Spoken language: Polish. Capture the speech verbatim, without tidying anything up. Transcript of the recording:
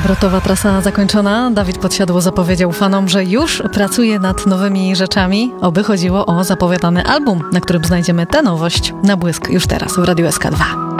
Obrotowa trasa zakończona. Dawid Podsiadło zapowiedział fanom, że już pracuje nad nowymi rzeczami. Oby chodziło o zapowiadany album, na którym znajdziemy tę nowość na błysk już teraz w Radiu S K dwa.